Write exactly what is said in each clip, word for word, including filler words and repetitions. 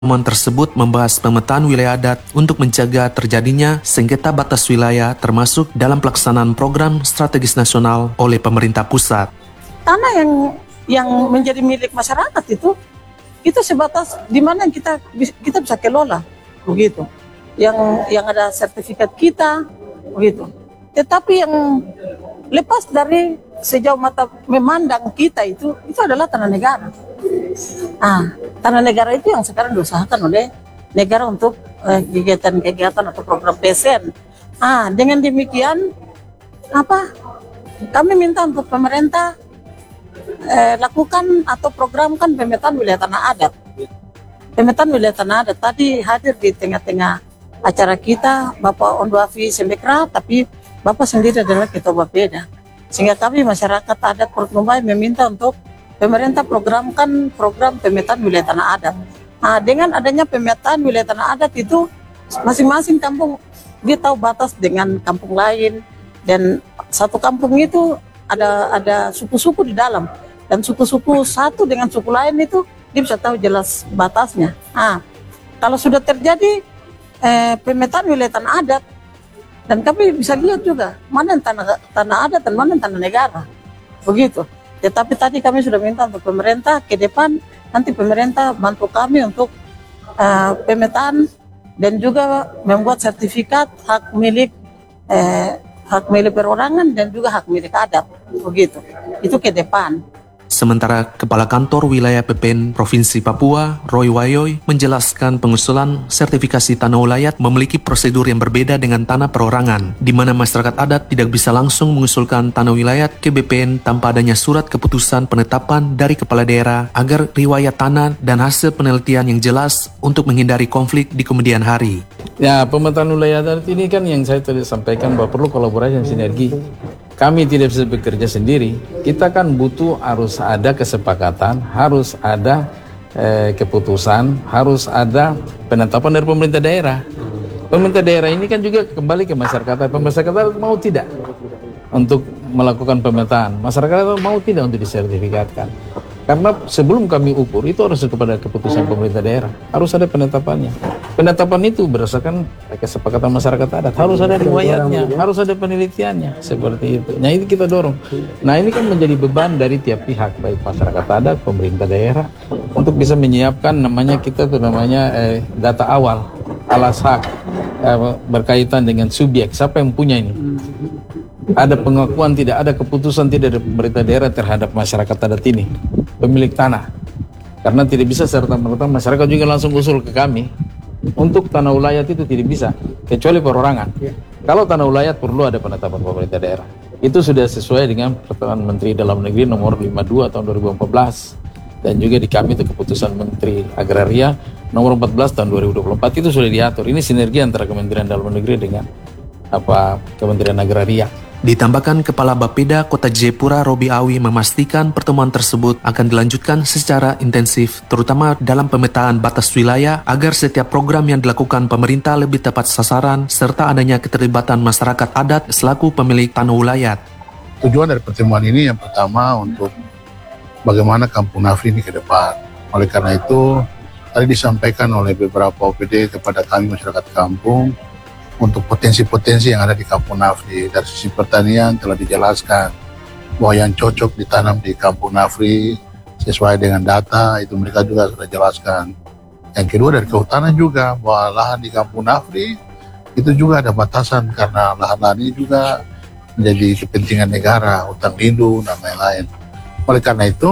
Pertemuan tersebut membahas pemetaan wilayah adat untuk mencegah terjadinya sengketa batas wilayah termasuk dalam pelaksanaan program strategis nasional oleh pemerintah pusat. Tanah yang yang menjadi milik masyarakat itu itu sebatas di mana kita kita bisa kelola begitu. Yang yang ada sertifikat kita begitu. Tetapi yang lepas dari sejauh mata memandang kita itu itu adalah tanah negara. Ah, tanah negara itu yang sekarang diusahakan oleh negara untuk eh, kegiatan-kegiatan atau program P S N. Ah, dengan demikian apa? Kami minta untuk pemerintah eh, lakukan atau programkan pemetaan wilayah tanah adat. Pemetaan wilayah tanah adat tadi hadir di tengah-tengah acara kita Bapak Ondwafi Sembekra, tapi Bapak sendiri adalah Ketua Bapeda. Sehingga kami masyarakat adat Perut Mumbai meminta untuk pemerintah programkan program pemetaan wilayah tanah adat. Nah, dengan adanya pemetaan wilayah tanah adat itu masing-masing kampung dia tahu batas dengan kampung lain, dan satu kampung itu ada ada suku-suku di dalam, dan suku-suku satu dengan suku lain itu dia bisa tahu jelas batasnya. Nah, kalau sudah terjadi eh, pemetaan wilayah tanah adat, dan kami bisa lihat juga mana yang tanah tanah adat dan mana yang tanah negara, begitu. Tetapi tadi kami sudah minta untuk pemerintah ke depan, nanti pemerintah bantu kami untuk uh, pemetaan dan juga membuat sertifikat hak milik eh, hak milik perorangan dan juga hak milik adat, begitu. Itu ke depan. Sementara Kepala Kantor Wilayah P P N Provinsi Papua, Roy Wayoy, menjelaskan pengusulan sertifikasi tanah ulayat memiliki prosedur yang berbeda dengan tanah perorangan, di mana masyarakat adat tidak bisa langsung mengusulkan tanah wilayat ke B P N tanpa adanya surat keputusan penetapan dari kepala daerah agar riwayat tanah dan hasil penelitian yang jelas untuk menghindari konflik di kemudian hari. Ya, pemetaan wilayah adat ini kan yang saya tadi sampaikan bahwa perlu kolaborasi dan sinergi. Kami tidak bisa bekerja sendiri. Kita kan butuh harus ada kesepakatan, harus ada eh, keputusan, harus ada penetapan dari pemerintah daerah. Pemerintah daerah ini kan juga kembali ke masyarakat. Masyarakat mau tidak untuk melakukan pemetaan. Masyarakat mau tidak untuk disertifikatkan. Karena sebelum kami ukur itu harus kepada keputusan pemerintah daerah, harus ada penetapannya. Penetapan itu berdasarkan kesepakatan masyarakat adat, harus ada riwayatnya, harus ada penelitiannya, seperti itu. Nah, ini kita dorong. Nah, ini kan menjadi beban dari tiap pihak, baik masyarakat adat, pemerintah daerah, untuk bisa menyiapkan namanya kita tuh namanya eh, data awal, alas hak eh, berkaitan dengan subjek, siapa yang punya ini. Ada pengakuan, tidak ada keputusan, tidak ada pemerintah daerah terhadap masyarakat adat ini, pemilik tanah. Karena tidak bisa serta-merta masyarakat juga langsung usul ke kami. Untuk tanah ulayat itu tidak bisa, kecuali perorangan. Kalau tanah ulayat perlu ada penetapan pemerintah daerah. Itu sudah sesuai dengan Peraturan Menteri Dalam Negeri nomor lima puluh dua tahun dua ribu empat belas. Dan juga di kami itu keputusan Menteri Agraria nomor empat belas tahun dua ribu dua puluh empat, itu sudah diatur. Ini sinergi antara Kementerian Dalam Negeri dengan apa Kementerian Agraria. Ditambahkan Kepala Bapeda Kota Jayapura Robi Awi memastikan pertemuan tersebut akan dilanjutkan secara intensif, terutama dalam pemetaan batas wilayah agar setiap program yang dilakukan pemerintah lebih tepat sasaran serta adanya keterlibatan masyarakat adat selaku pemilik tanah ulayat. Tujuan dari pertemuan ini yang pertama untuk bagaimana Kampung Nafri ini ke depan. Oleh karena itu, tadi disampaikan oleh beberapa O P D kepada kami masyarakat kampung untuk potensi-potensi yang ada di Kampung Nafri. Dari sisi pertanian telah dijelaskan bahwa yang cocok ditanam di Kampung Nafri sesuai dengan data itu mereka juga sudah jelaskan. Yang kedua dari kehutanan juga bahwa lahan di Kampung Nafri itu juga ada batasan karena lahan-lahan ini juga menjadi kepentingan negara, hutan lindung dan lain-lain. Oleh karena itu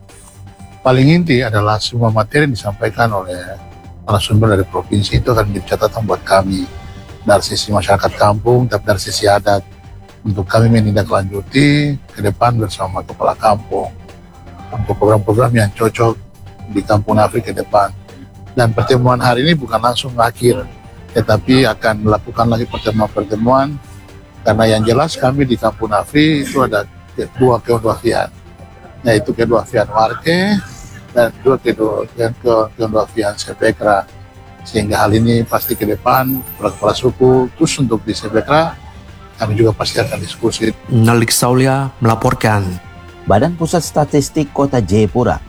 paling inti adalah semua materi yang disampaikan oleh narasumber dari provinsi itu akan menjadi catatan buat kami dari sisi masyarakat kampung, tapi dari sisi adat, untuk kami menindaklanjuti ke depan bersama kepala kampung untuk program-program yang cocok di Kampung Nafri ke depan. Dan pertemuan hari ini bukan langsung akhir, tetapi akan melakukan lagi pertemuan-pertemuan, karena yang jelas kami di Kampung Nafri itu ada dua keondoafian, yaitu keondoafian Warke dan dua keondoafian Sembekra. Sehingga hal ini pasti ke depan kepala-kepala suku terus untuk di Sembekra kami juga pasti akan diskusi. Nalik Saulia melaporkan. Badan Pusat Statistik Kota Jayapura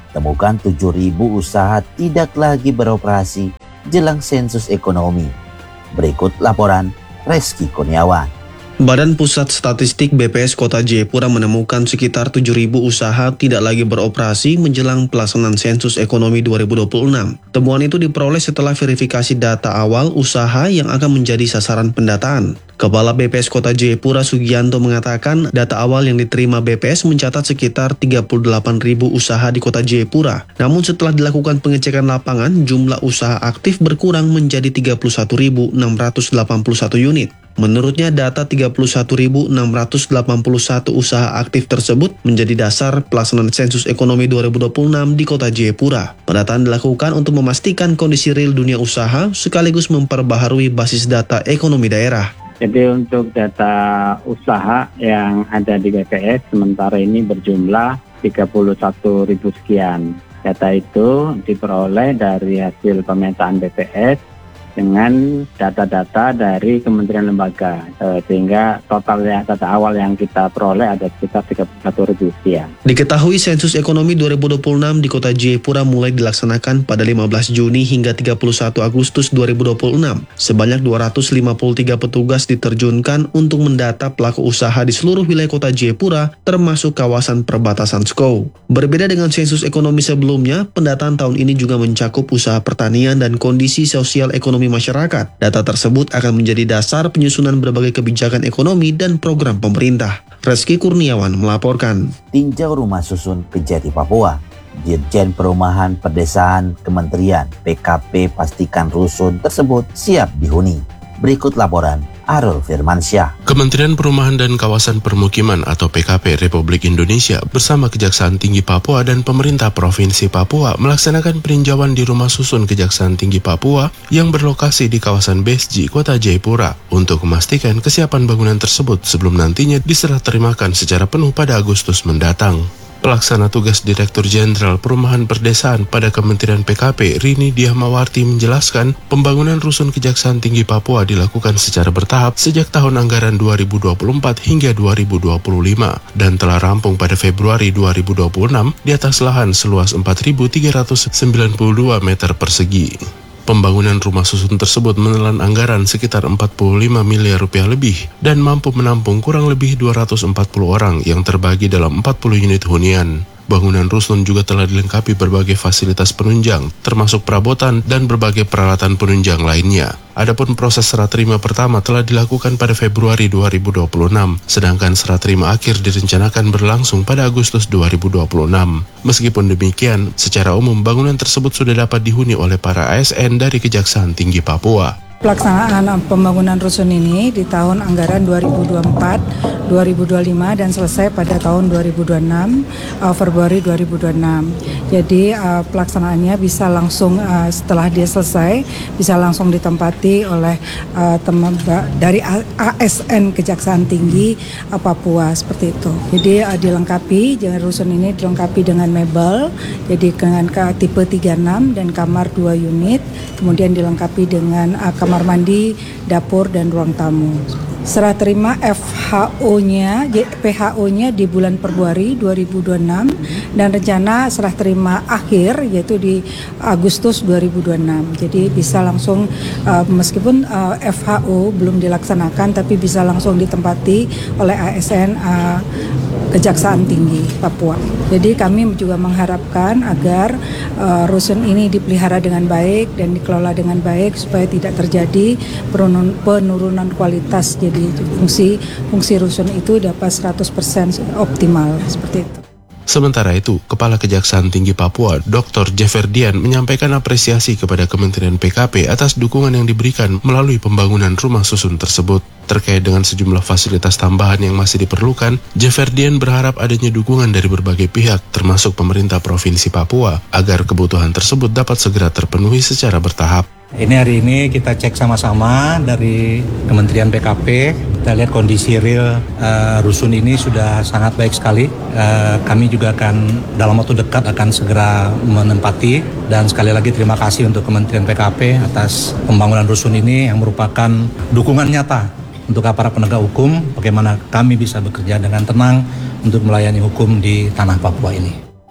temukan tujuh ribu usaha tidak lagi beroperasi jelang sensus ekonomi. Berikut laporan Reski Kurniawan. Badan Pusat Statistik B P S Kota Jayapura menemukan sekitar tujuh ribu usaha tidak lagi beroperasi menjelang pelaksanaan sensus ekonomi dua ribu dua puluh enam. Temuan itu diperoleh setelah verifikasi data awal usaha yang akan menjadi sasaran pendataan. Kepala B P S Kota Jayapura Sugianto mengatakan data awal yang diterima B P S mencatat sekitar tiga puluh delapan ribu usaha di Kota Jayapura. Namun setelah dilakukan pengecekan lapangan, jumlah usaha aktif berkurang menjadi tiga puluh satu ribu enam ratus delapan puluh satu unit. Menurutnya data tiga puluh satu ribu enam ratus delapan puluh satu usaha aktif tersebut menjadi dasar pelaksanaan sensus ekonomi dua ribu dua puluh enam di Kota Jayapura. Pendataan dilakukan untuk memastikan kondisi real dunia usaha sekaligus memperbaharui basis data ekonomi daerah. Jadi untuk data usaha yang ada di B P S sementara ini berjumlah tiga puluh satu ribu sekian. Data itu diperoleh dari hasil pemetaan B P S dengan data-data dari kementerian lembaga, e, sehingga total ya, data awal yang kita peroleh ada sekitar tiga puluh satu ribu sekian. Diketahui sensus ekonomi dua ribu dua puluh enam di Kota Jayapura mulai dilaksanakan pada lima belas Juni hingga tiga puluh satu Agustus dua ribu dua puluh enam. Sebanyak dua ratus lima puluh tiga petugas diterjunkan untuk mendata pelaku usaha di seluruh wilayah Kota Jayapura, termasuk kawasan perbatasan Skou. Berbeda dengan sensus ekonomi sebelumnya, pendataan tahun ini juga mencakup usaha pertanian dan kondisi sosial ekonomi masyarakat. Data tersebut akan menjadi dasar penyusunan berbagai kebijakan ekonomi dan program pemerintah. Reski Kurniawan melaporkan. Tinjau rumah susun Kejati Papua. Dirjen Perumahan Perdesaan Kementerian P K P pastikan rusun tersebut siap dihuni. Berikut laporan Arul Firmansyah. Kementerian Perumahan dan Kawasan Permukiman atau P K P Republik Indonesia bersama Kejaksaan Tinggi Papua dan Pemerintah Provinsi Papua melaksanakan peninjauan di Rumah Susun Kejaksaan Tinggi Papua yang berlokasi di kawasan Besji, Kota Jayapura untuk memastikan kesiapan bangunan tersebut sebelum nantinya diserah terimakan secara penuh pada Agustus mendatang. Pelaksana tugas Direktur Jenderal Perumahan Perdesaan pada Kementerian P K P, Rini Diahmawarti menjelaskan pembangunan Rusun Kejaksaan Tinggi Papua dilakukan secara bertahap sejak tahun anggaran dua ribu dua puluh empat hingga dua ribu dua puluh lima dan telah rampung pada Februari dua ribu dua puluh enam di atas lahan seluas empat ribu tiga ratus sembilan puluh dua meter persegi. Pembangunan rumah susun tersebut menelan anggaran sekitar empat puluh lima miliar rupiah lebih dan mampu menampung kurang lebih dua ratus empat puluh orang yang terbagi dalam empat puluh unit hunian. Bangunan rusun juga telah dilengkapi berbagai fasilitas penunjang, termasuk perabotan dan berbagai peralatan penunjang lainnya. Adapun proses serah terima pertama telah dilakukan pada Februari dua ribu dua puluh enam, sedangkan serah terima akhir direncanakan berlangsung pada Agustus dua ribu dua puluh enam. Meskipun demikian, secara umum bangunan tersebut sudah dapat dihuni oleh para A S N dari Kejaksaan Tinggi Papua. Pelaksanaan pembangunan rusun ini di tahun anggaran dua ribu dua puluh empat dua ribu dua puluh lima dan selesai pada tahun dua ribu dua puluh enam, uh, Februari dua ribu dua puluh enam. Jadi uh, pelaksanaannya bisa langsung uh, setelah dia selesai bisa langsung ditempati oleh uh, teman dari A S N Kejaksaan Tinggi uh, Papua seperti itu. Jadi uh, dilengkapi, jangan rusun ini dilengkapi dengan mebel, jadi dengan tipe tiga puluh enam dan kamar dua unit, kemudian dilengkapi dengan uh, kamar mandi, dapur, dan ruang tamu. Serah terima F H O-nya, P H O-nya di bulan Februari dua ribu dua puluh enam dan rencana serah terima akhir yaitu di Agustus dua ribu dua puluh enam. Jadi bisa langsung uh, meskipun uh, F H O belum dilaksanakan tapi bisa langsung ditempati oleh A S N uh, Kejaksaan Tinggi Papua. Jadi kami juga mengharapkan agar uh, rusun ini dipelihara dengan baik dan dikelola dengan baik supaya tidak terjadi penurunan, penurunan kualitas. Jadi fungsi fungsi rusun itu dapat seratus persen optimal seperti itu. Sementara itu, Kepala Kejaksaan Tinggi Papua, Doktor Jeferdian menyampaikan apresiasi kepada Kementerian P K P atas dukungan yang diberikan melalui pembangunan rumah susun tersebut. Terkait dengan sejumlah fasilitas tambahan yang masih diperlukan, Jeferdian berharap adanya dukungan dari berbagai pihak, termasuk pemerintah Provinsi Papua, agar kebutuhan tersebut dapat segera terpenuhi secara bertahap. Ini hari ini kita cek sama-sama dari Kementerian P K P, kita lihat kondisi real uh, rusun ini sudah sangat baik sekali. Uh, kami juga akan dalam waktu dekat akan segera menempati dan sekali lagi terima kasih untuk Kementerian P K P atas pembangunan rusun ini yang merupakan dukungan nyata untuk para penegak hukum, bagaimana kami bisa bekerja dengan tenang untuk melayani hukum di tanah Papua ini.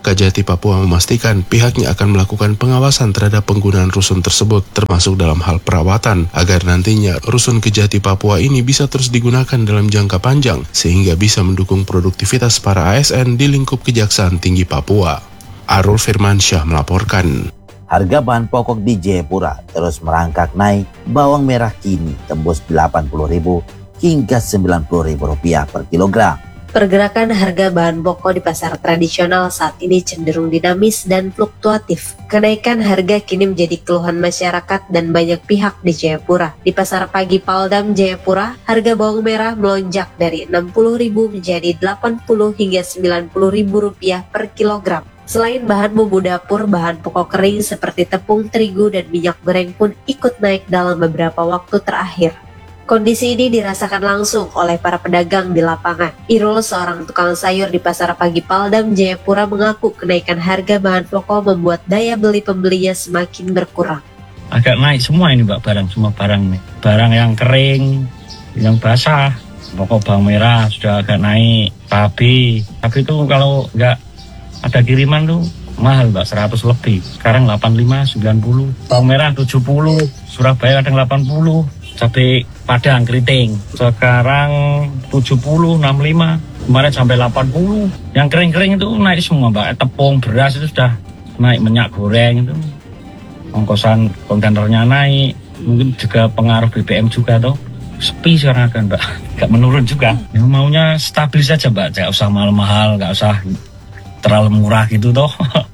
Kejati Papua memastikan pihaknya akan melakukan pengawasan terhadap penggunaan rusun tersebut, termasuk dalam hal perawatan, agar nantinya rusun Kejati Papua ini bisa terus digunakan dalam jangka panjang, sehingga bisa mendukung produktivitas para A S N di lingkup Kejaksaan Tinggi Papua. Arul Firmansyah melaporkan. Harga bahan pokok di Jayapura terus merangkak naik. Bawang merah kini tembus delapan puluh ribu hingga sembilan puluh ribu rupiah per kilogram. Pergerakan harga bahan pokok di pasar tradisional saat ini cenderung dinamis dan fluktuatif. Kenaikan harga kini menjadi keluhan masyarakat dan banyak pihak di Jayapura. Di pasar pagi Paldam Jayapura, harga bawang merah melonjak dari enam puluh ribu menjadi delapan puluh hingga sembilan puluh ribu rupiah per kilogram. Selain bahan bumbu dapur, bahan pokok kering seperti tepung terigu dan minyak goreng pun ikut naik dalam beberapa waktu terakhir. Kondisi ini dirasakan langsung oleh para pedagang di lapangan. Irul, seorang tukang sayur di pasar pagi Paldam Jayapura, mengaku kenaikan harga bahan pokok membuat daya beli pembelinya semakin berkurang. Agak naik semua ini Mbak, barang semua barang nih. Barang yang kering, yang basah, pokok bawang merah sudah agak naik, cabai. Tapi itu kalau nggak ada kiriman tuh mahal Mbak, seratus lebih. Sekarang delapan puluh lima, sembilan puluh. Bawang merah tujuh puluh, Surabaya kadang delapan puluh. Cabai Padang keriting sekarang tujuh puluh, enam puluh lima, kemarin sampai delapan puluh. Yang kering-kering itu naik semua Mbak. Tepung, beras itu sudah naik, minyak goreng itu. Ongkosan kontainernya naik. Mungkin juga pengaruh B B M juga tuh. Sepi sekarang kan Mbak. Gak menurun juga. Ya, maunya stabil saja Mbak. Gak usah mahal-mahal, gak usah terlalu murah gitu toh.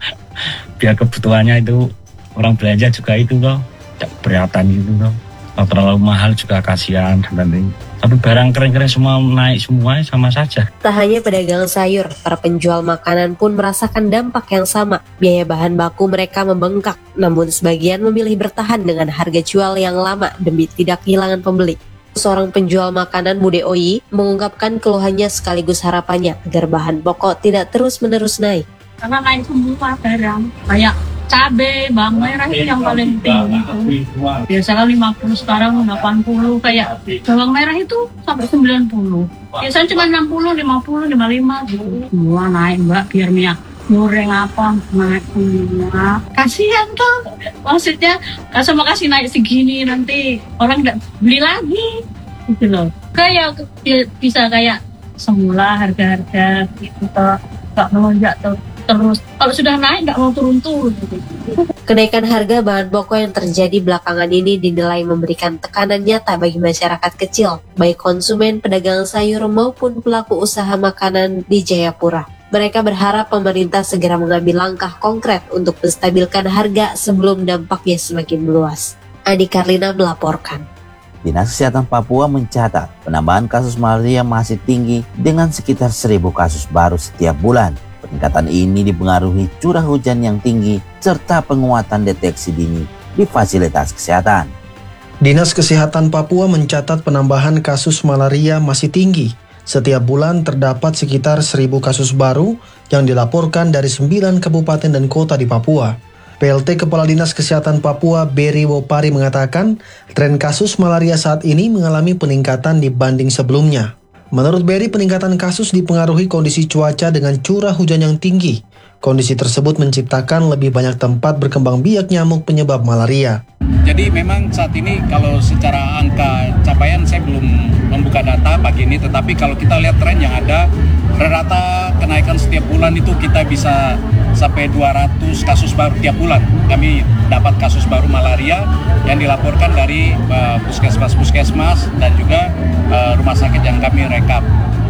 Biar kebutuhannya itu orang belanja juga itu toh. Gak keberatan gitu toh. Kalau terlalu mahal juga kasihan nanti. Tapi barang kering-kering semua naik semua sama saja. Tak hanya pedagang sayur, para penjual makanan pun merasakan dampak yang sama. Biaya bahan baku mereka membengkak, namun sebagian memilih bertahan dengan harga jual yang lama demi tidak kehilangan pembeli. Seorang penjual makanan, Bude Oyi, mengungkapkan keluhannya sekaligus harapannya agar bahan pokok tidak terus-menerus naik. Karena naik semua barang, kayak cabai, bawang merah itu yang paling tinggi. Biasanya lima puluh, sekarang delapan puluh. Kayak bawang merah itu sampai sembilan puluh. Biasanya cuma enam puluh, lima puluh, lima puluh lima. Semua naik Mbak, biar minyak goreng apa naik semua. Kasihan tuh. Maksudnya sama kasih naik segini nanti orang nggak beli lagi. Gitu loh. Kayak bisa kayak semula harga-harga gitu toh. Nggak melonjak tuh. Terus kalau sudah naik nggak mau turun-turun. Kenaikan harga bahan pokok yang terjadi belakangan ini dinilai memberikan tekanan nyata bagi masyarakat kecil, baik konsumen, pedagang sayur maupun pelaku usaha makanan di Jayapura. Mereka berharap pemerintah segera mengambil langkah konkret untuk menstabilkan harga sebelum dampaknya semakin meluas. Adi Karlina melaporkan. Dinas Kesehatan Papua mencatat penambahan kasus malaria masih tinggi dengan sekitar seribu kasus baru setiap bulan. Peningkatan ini dipengaruhi curah hujan yang tinggi serta penguatan deteksi dini di fasilitas kesehatan. Dinas Kesehatan Papua mencatat penambahan kasus malaria masih tinggi. Setiap bulan terdapat sekitar seribu kasus baru yang dilaporkan dari sembilan kabupaten dan kota di Papua. P L T Kepala Dinas Kesehatan Papua, Beri Wopari, mengatakan tren kasus malaria saat ini mengalami peningkatan dibanding sebelumnya. Menurut Beri, peningkatan kasus dipengaruhi kondisi cuaca dengan curah hujan yang tinggi. Kondisi tersebut menciptakan lebih banyak tempat berkembang biak nyamuk penyebab malaria. Jadi memang saat ini kalau secara angka capaian saya belum membuka data pagi ini, tetapi kalau kita lihat tren yang ada, rata-rata kenaikan setiap bulan itu kita bisa sampai dua ratus kasus baru tiap bulan. Kami dapat kasus baru malaria yang dilaporkan dari uh, puskesmas-puskesmas dan juga uh, rumah sakit yang kami rekap.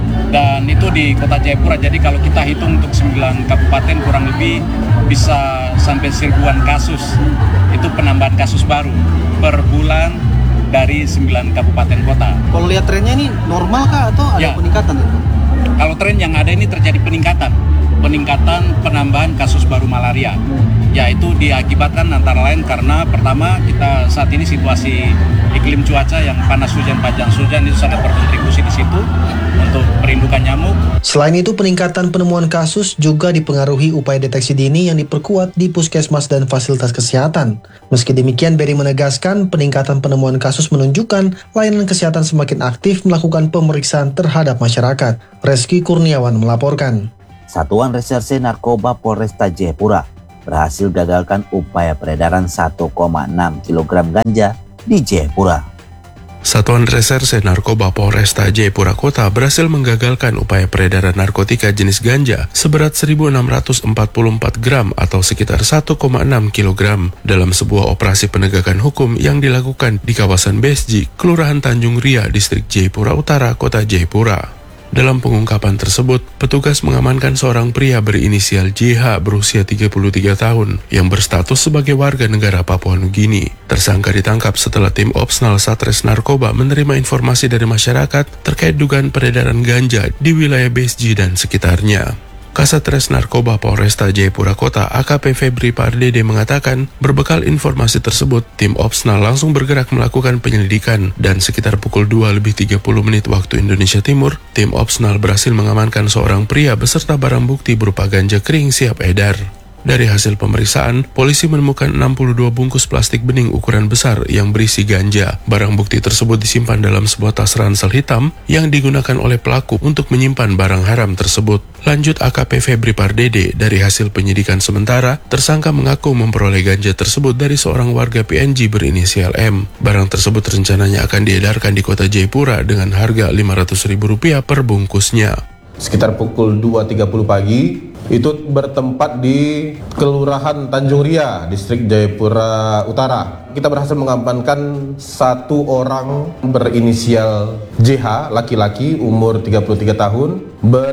Dan itu di Kota Jayapura, jadi kalau kita hitung untuk sembilan kabupaten kurang lebih bisa sampai seribuan kasus. Itu penambahan kasus baru per bulan dari sembilan kabupaten kota. Kalau lihat trennya ini normal kah atau ada ya. peningkatan? Kalau tren yang ada ini terjadi peningkatan. Peningkatan penambahan kasus baru malaria. Yaitu diakibatkan antara lain karena pertama kita saat ini situasi iklim cuaca yang panas hujan panjang hujan itu sangat berkontribusi di situ untuk perlindungan nyamuk. Selain itu, peningkatan penemuan kasus juga dipengaruhi upaya deteksi dini yang diperkuat di puskesmas dan fasilitas kesehatan. Meski demikian, Beri menegaskan peningkatan penemuan kasus menunjukkan layanan kesehatan semakin aktif melakukan pemeriksaan terhadap masyarakat. Reski Kurniawan melaporkan. Satuan Reserse Narkoba Polresta Jayapura berhasil gagalkan upaya peredaran satu koma enam kilogram ganja di Jayapura. Satuan Reserse Narkoba Polresta Jayapura Kota berhasil menggagalkan upaya peredaran narkotika jenis ganja seberat seribu enam ratus empat puluh empat gram atau sekitar satu koma enam kilogram dalam sebuah operasi penegakan hukum yang dilakukan di kawasan B S G, Kelurahan Tanjung Ria, Distrik Jayapura Utara, Kota Jayapura. Dalam pengungkapan tersebut, petugas mengamankan seorang pria berinisial J H berusia tiga puluh tiga tahun yang berstatus sebagai warga negara Papua Nugini. Tersangka ditangkap setelah tim Opsnal Satres Narkoba menerima informasi dari masyarakat terkait dugaan peredaran ganja di wilayah B S G dan sekitarnya. Kasatres Narkoba Polresta Jayapura Kota A K P Febri Pardede mengatakan, berbekal informasi tersebut, tim Opsnal langsung bergerak melakukan penyelidikan dan sekitar pukul dua lebih tiga puluh menit waktu Indonesia Timur, tim Opsnal berhasil mengamankan seorang pria beserta barang bukti berupa ganja kering siap edar. Dari hasil pemeriksaan, polisi menemukan enam puluh dua bungkus plastik bening ukuran besar yang berisi ganja. Barang bukti tersebut disimpan dalam sebuah tas ransel hitam yang digunakan oleh pelaku untuk menyimpan barang haram tersebut. Lanjut A K P Febri Pardede, dari hasil penyidikan sementara, tersangka mengaku memperoleh ganja tersebut dari seorang warga P N G berinisial M. Barang tersebut rencananya akan diedarkan di kota Jayapura dengan harga lima ratus ribu rupiah per bungkusnya. Sekitar pukul dua tiga puluh pagi, itu bertempat di Kelurahan Tanjung Ria, Distrik Jayapura Utara. Kita berhasil mengamankan satu orang berinisial J H, laki-laki, umur tiga puluh tiga tahun,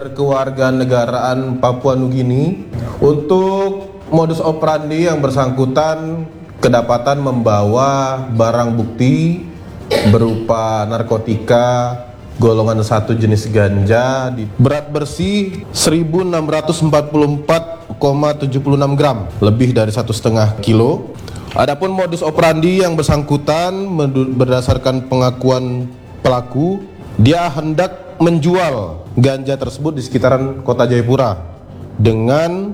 berkewarganegaraan Papua Nugini. Untuk modus operandi yang bersangkutan kedapatan membawa barang bukti berupa narkotika golongan satu jenis ganja di berat bersih seribu enam ratus empat puluh empat koma tujuh enam gram, lebih dari satu setengah kilo. Adapun modus operandi yang bersangkutan berdasarkan pengakuan pelaku, dia hendak menjual ganja tersebut di sekitaran kota Jayapura dengan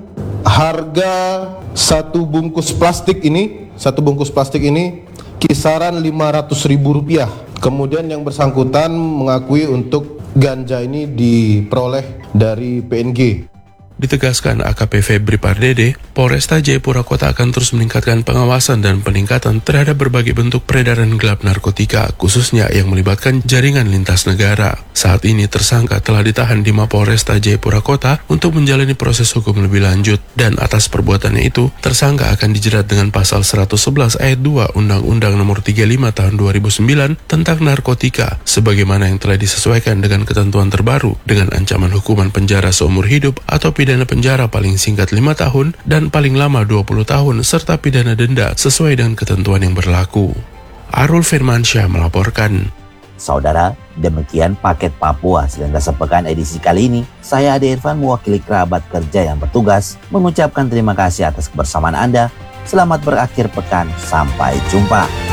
harga satu bungkus plastik ini, satu bungkus plastik ini kisaran lima ratus ribu rupiah. Kemudian yang bersangkutan mengakui untuk ganja ini diperoleh dari P N G. Ditegaskan A K P Febri Pardede, Polresta Jayapura Kota akan terus meningkatkan pengawasan dan peningkatan terhadap berbagai bentuk peredaran gelap narkotika, khususnya yang melibatkan jaringan lintas negara. Saat ini tersangka telah ditahan di Mapolresta Jayapura Kota untuk menjalani proses hukum lebih lanjut, dan atas perbuatannya itu, tersangka akan dijerat dengan pasal seratus sebelas ayat dua Undang-Undang Nomor tiga puluh lima Tahun dua ribu sembilan tentang narkotika, sebagaimana yang telah disesuaikan dengan ketentuan terbaru dengan ancaman hukuman penjara seumur hidup atau pidana penjara paling singkat lima tahun dan paling lama dua puluh tahun serta pidana denda sesuai dengan ketentuan yang berlaku. Arul Firmansyah melaporkan. Saudara, demikian paket Papua Selengkap Sepekan edisi kali ini. Saya Ade Irfan mewakili kerabat kerja yang bertugas mengucapkan terima kasih atas kebersamaan Anda. Selamat berakhir pekan, sampai jumpa.